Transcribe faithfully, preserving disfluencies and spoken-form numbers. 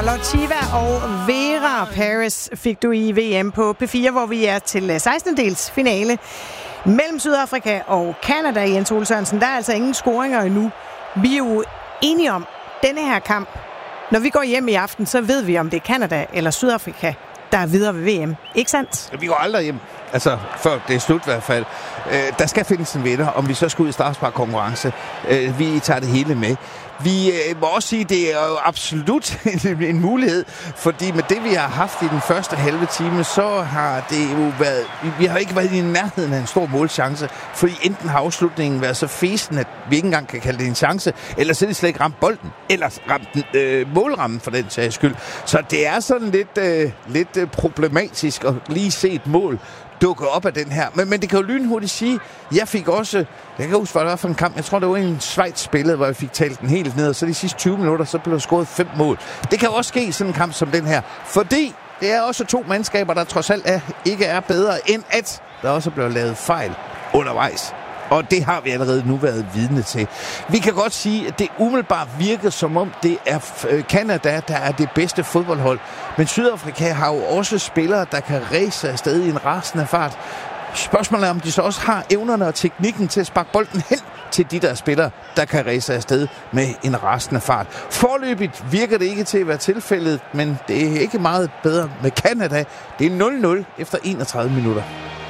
Lotiva og Vera Paris fik du i V M på P fire, hvor vi er til sekstendedels finale mellem Sydafrika og Canada. Jens Ole Sørensen, der er altså ingen scoringer endnu. Vi er jo enige om denne her kamp. Når vi går hjem i aften, så ved vi, om det er Canada eller Sydafrika, der er videre ved V M. Ikke sandt? Vi går aldrig hjem. Altså, før det er slut i hvert fald. Øh, der skal findes en vinder, om vi så skal ud i straffesparkkonkurrence. Øh, vi tager det hele med. Vi øh, må også sige, at det er jo absolut en, en mulighed, fordi med det, vi har haft i den første halve time, så har det jo været... Vi har ikke været i nærheden af en stor målchance, fordi enten har afslutningen været så fesen, at vi ikke engang kan kalde det en chance, eller så er det slet ikke ramt bolden, eller ramt den, øh, målrammen for den sags skyld. Så det er sådan lidt, øh, lidt øh, problematisk at lige se et mål dukke op af den her. Men, men det kan jo lynhurtigt sige, jeg fik også, jeg kan huske, hvad det var for en kamp, jeg tror, det var en Schweiz-spillet, hvor jeg fik talt den helt ned, og så de sidste tyve minutter, så blev der scoret fem mål. Det kan jo også ske i sådan en kamp som den her, fordi det er også to mandskaber, der trods alt er, ikke er bedre, end at der også blev lavet fejl undervejs. Og det har vi allerede nu været vidne til. Vi kan godt sige, at det umiddelbart virker som om, det er Canada, der er det bedste fodboldhold. Men Sydafrika har jo også spillere, der kan ræse afsted i en rasende fart. Spørgsmålet er, om de så også har evnerne og teknikken til at sparke bolden hen til de der spillere, der kan ræse afsted med en rasende fart. Forløbigt virker det ikke til at være tilfældet, men det er ikke meget bedre med Canada. Det er nul nul efter enogtredive minutter.